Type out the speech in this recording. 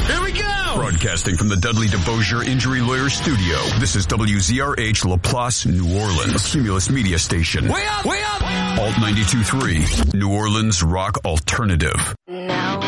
Here we go! Broadcasting from the Dudley DeBosier Injury Lawyer Studio, this is WZRH Laplace, New Orleans, Cumulus Media Station. Way up! Way up! Alt 92.3, New Orleans Rock Alternative. Now